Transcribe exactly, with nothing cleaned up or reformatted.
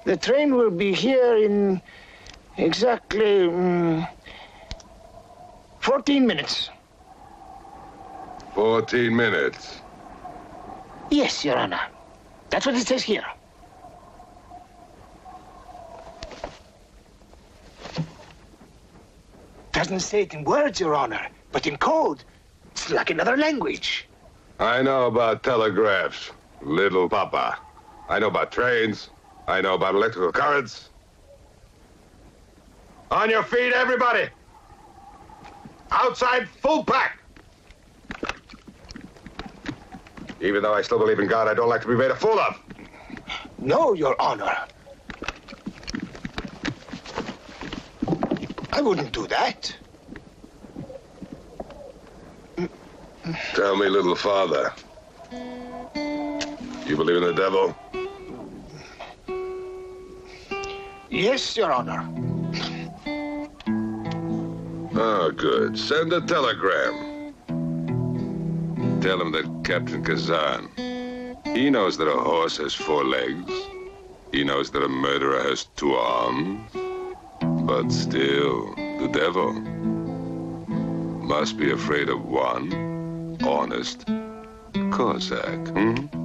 The train will be here in exactly um, fourteen minutes. Fourteen minutes? Yes, Your Honor. That's what it says here. Doesn't say it in words, Your Honor, but in code. It's like another language. I know about telegraphs, little papa. I know about trains. I know about electrical currents. On your feet, everybody! Outside, full pack! Even though I still believe in God, I don't like to be made a fool of. No, Your Honor. I wouldn't do that. Tell me, little father. You believe in the devil? Yes, Your Honor. Oh, good. Send a telegram. Tell him that Captain Kazan, he knows that a horse has four legs. He knows that a murderer has two arms. But still, the devil must be afraid of one honest Cossack, hmm?